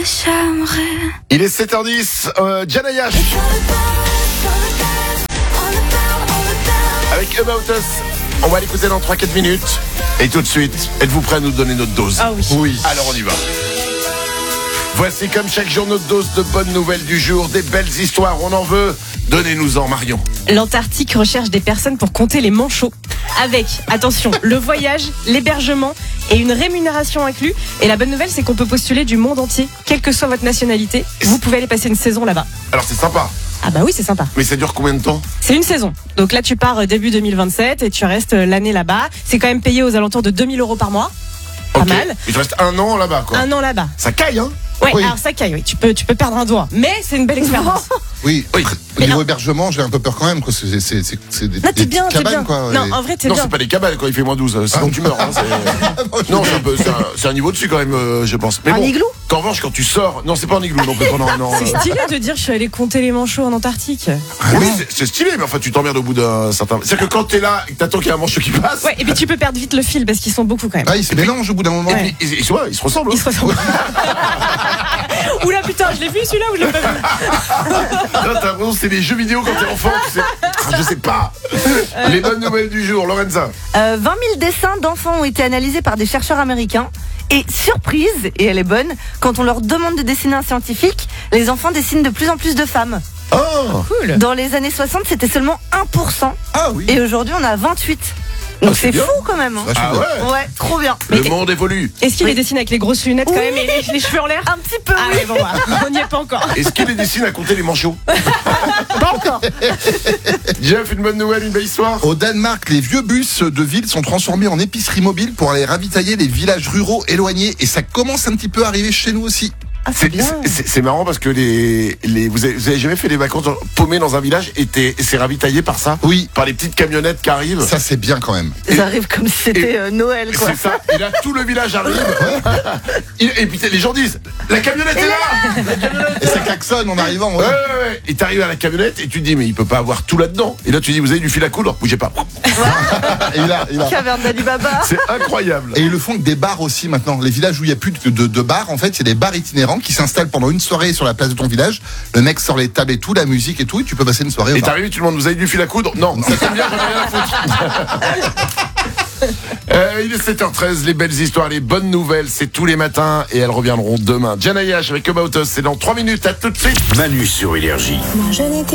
Il est 7h10, Janayash avec About Us. On va l'écouter dans 3-4 minutes. Et tout de suite, êtes-vous prêts à nous donner notre dose? Ah oui. Oui. Alors on y va. Voici comme chaque jour notre dose de bonnes nouvelles du jour, des belles histoires, on en veut. Donnez-nous-en, Marion. L'Antarctique recherche des personnes pour compter les manchots. Avec, attention, le voyage, l'hébergement et une rémunération inclus. Et la bonne nouvelle, c'est qu'on peut postuler du monde entier, quelle que soit votre nationalité. Vous pouvez aller passer une saison là-bas. Alors c'est sympa. Ah bah oui, c'est sympa. Mais ça dure combien de temps? C'est une saison. Donc là, tu pars début 2027 et tu restes l'année là-bas. C'est quand même payé aux alentours de 2000 € par mois. Pas mal. Il te reste 1 an là-bas, quoi. 1 an là-bas. Ça caille, hein? Ouais, Oui. alors ça caille, oui. Tu peux perdre un doigt. Mais c'est une belle expérience. Oui, Oui. au niveau hébergement, j'ai un peu peur quand même, quoi. C'est des Là, t'es bien, petites t'es cabanes, bien. quoi. Non, Et- en vrai, t'es Non, bien. c'est pas des cabales, quoi. Il fait -12. Sinon tu meurs. Hein, non, c'est un niveau dessus quand même, je pense. Mais Un igloo qu'en revanche, quand tu sors, non, c'est pas un igloo non plus. Non. C'est stylé de dire je suis allé compter les manchots en Antarctique. Oui, c'est stylé, mais enfin, tu t'emmerdes au bout d'un certain. C'est-à-dire que quand t'es là et que t'attends qu'il y ait un manchot qui passe. Ouais, et puis tu peux perdre vite le fil parce qu'ils sont beaucoup quand même. Ah, ils se mélangent au bout d'un moment. Ouais. Ils se ressemblent. Ils se ressemblent. Oula putain, je l'ai vu celui-là ou je l'ai pas vu? Là, t'as l'impression que c'est des jeux vidéo quand t'es enfant. Tu sais. Je sais pas. Les bonnes nouvelles du jour, Lorenza. 20 000 dessins d'enfants ont été analysés par des chercheurs américains. Et surprise, et elle est bonne, quand on leur demande de dessiner un scientifique, les enfants dessinent de plus en plus de femmes. Oh. Cool. Dans les années 60, c'était seulement 1%. Ah oui. Et aujourd'hui, on a 28. Donc c'est c'est bien. fou quand même. Hein. Ah ouais. Ouais, trop bien. Le monde évolue. Est-ce qu'il Oui. les dessine avec les grosses lunettes quand Oui. même et les cheveux en l'air? Un petit peu, Ah oui. ouais, bon, bah, on n'y est pas encore. Est-ce qu'il les dessine à compter les manchots? Pas encore. Jeff, une bonne nouvelle, une belle histoire. Au Danemark, les vieux bus de ville sont transformés en épiceries mobiles pour aller ravitailler les villages ruraux éloignés. Et ça commence un petit peu à arriver chez nous aussi. Ah, c'est bien. C'est marrant parce que vous avez jamais fait des vacances paumées dans un village et c'est ravitaillé par ça? Oui. Par les petites camionnettes qui arrivent. Ça, c'est bien quand même. Ça arrive comme si c'était Noël, quoi. C'est ça. Et là, tout le village arrive. Et puis les gens disent, la camionnette est là. Et ça klaxonne en arrivant. Ouais. Ouais. Et t'arrives à la camionnette et tu te dis, mais il peut pas avoir tout là-dedans. Et là, tu dis, vous avez du fil à coudre? Bougez pas. Et là. Caverne d'Alibaba. C'est incroyable. Et ils le font avec des bars aussi maintenant. Les villages où il n'y a plus de bars, en fait, il y a des bars itinérants qui s'installent pendant une soirée sur la place de ton village. Le mec sort les tables et tout, la musique et tout, et tu peux passer une soirée au Et bar. t'arrives, tu demandes, vous avez du fil à coudre? Non, ça tombe bien, j'en ai rien à foutre. Il est 7h13, les belles histoires, les bonnes nouvelles, c'est tous les matins et elles reviendront demain. Janayash avec About Us, c'est dans 3 minutes, à tout de suite. Manu sur Énergie.